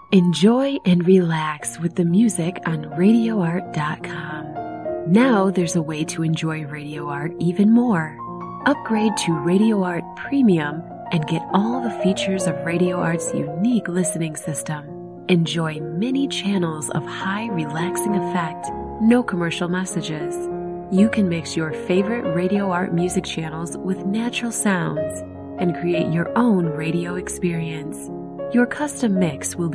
Enjoy and relax with the music on RadioArt.com. Now there's a way to enjoy Radio Art even more. Upgrade to Radio Art Premium and get all the features of Radio Art's unique listening system. Enjoy many channels of high relaxing effect, no commercial messages. You can mix your favorite Radio Art music channels with natural sounds and create your own radio experience. Your custom mix will be